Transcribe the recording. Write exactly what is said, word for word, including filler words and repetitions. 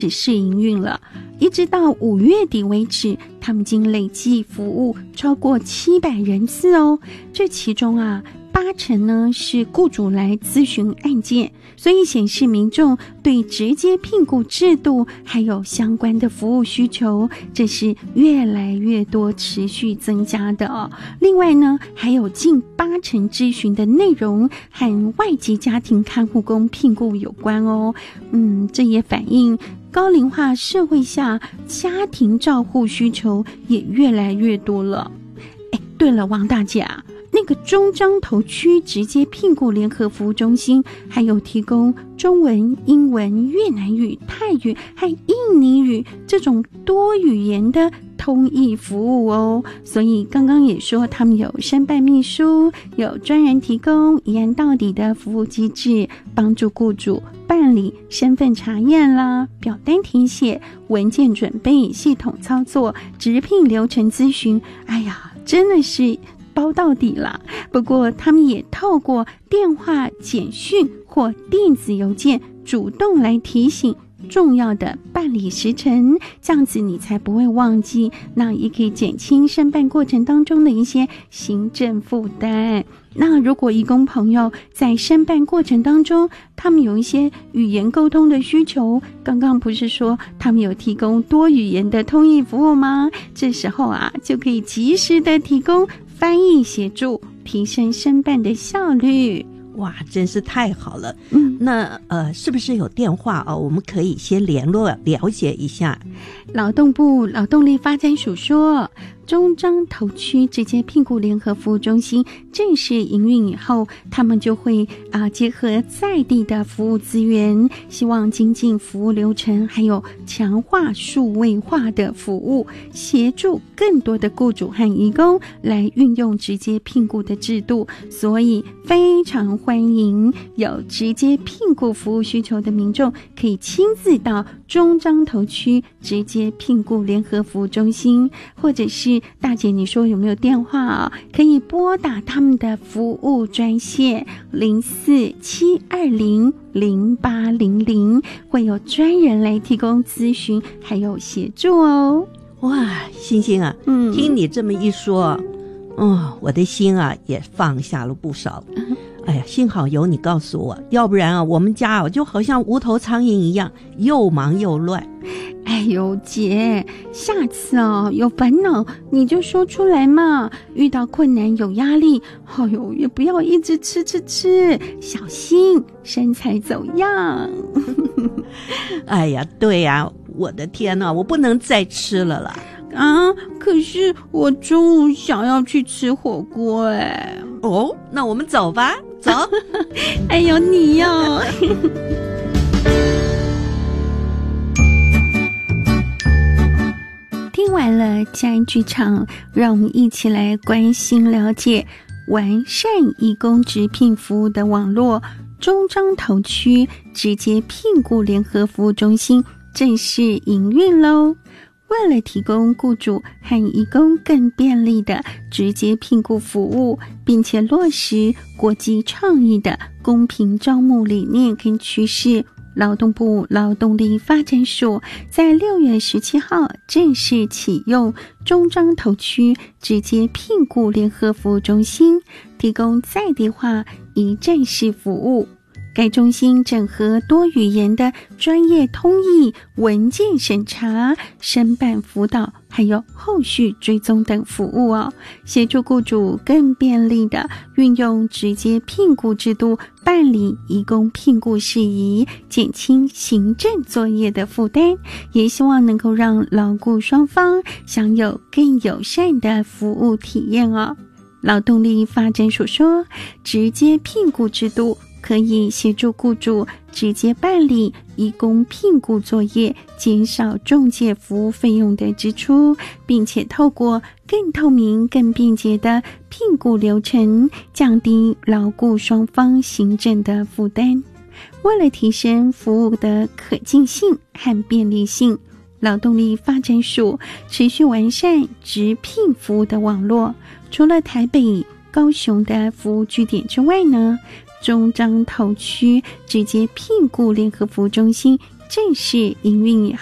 试营运了，一直到五月底为止，他们已经累计服务超过七百人次哦。这其中啊，八成呢是雇主来咨询案件，所以显示民众对直接聘雇制度还有相关的服务需求，这是越来越多持续增加的哦。另外呢，还有近八成咨询的内容和外籍家庭看护工聘雇有关哦。嗯，这也反映高龄化社会下，家庭照护需求也越来越多了。哎，对了，王大姐啊，那个中彰投区直接聘雇联合服务中心，还有提供中文、英文、越南语、泰语和印尼语这种多语言的通译服务哦。所以刚刚也说他们有申办秘书，有专人提供一案到底的服务机制，帮助雇主办理身份查验啦、表单填写、文件准备、系统操作、直聘流程咨询。哎呀，真的是包到底啦。不过他们也透过电话、简讯或电子邮件主动来提醒重要的办理时程，这样子你才不会忘记，那也可以减轻申办过程当中的一些行政负担。那如果移工朋友在申办过程当中，他们有一些语言沟通的需求，刚刚不是说他们有提供多语言的通译服务吗？这时候啊，就可以及时的提供翻译协助，提升申办的效率。 哇，真是太好了。嗯，那呃，是不是有电话哦？我们可以先联络了解一下。 劳动部劳动力发展署说，中彰投区直接聘雇联合服务中心正式营运以后，他们就会啊、呃、结合在地的服务资源，希望精进服务流程，还有强化数位化的服务，协助更多的雇主和移工来运用直接聘雇的制度。所以非常欢迎有直接聘雇服务需求的民众，可以亲自到中彰投区直接聘雇联合服务中心，或者是大姐你说有没有电话啊？可以拨打他们的服务专线零四七二零零八零零，会有专人来提供咨询还有协助哦。 哇，星星啊，嗯，听你这么一说，哦，我的心啊也放下了不少。哎呀，幸好有你告诉我，要不然啊，我们家啊就好像无头苍蝇一样，又忙又乱。 哎呦姐，下次哦有烦恼你就说出来嘛，遇到困难有压力，哎呦也不要一直吃吃吃，小心身材走样。 哎呀，对呀，我的天哪，我不能再吃了啦。 啊，可是我中午想要去吃火锅哎。 哦，那我们走吧，走。 哎呦你哟。听完了家人剧场，让我们一起来关心了解完善移工直聘服务的网络。中彰投区直接聘雇联合服务中心正式营运咯。为了提供雇主和移工更便利的直接聘雇服务，并且落实国际倡议的公平招募理念跟趋势，劳动部劳动力发展署在六月十七号正式启用中彰投区直接聘雇联合服务中心，提供在地化一站式服务。该中心整合多语言的专业通译、文件审查、申办辅导，还有后续追踪等服务哦，协助雇主更便利的运用直接聘雇制度办理移工聘雇事宜，减轻行政作业的负担，也希望能够让劳雇双方享有更友善的服务体验哦。劳动力发展署说，直接聘雇制度可以协助雇主直接办理移工聘雇作业，减少中介服务费用的支出，并且透过更透明、更便捷的聘雇流程，降低劳雇双方行政的负担。为了提升服务的可进性和便利性，劳动力发展署持续完善直聘服务的网络。除了台北、高雄的服务据点之外呢，中彰投区直接聘雇联合服务中心正式营运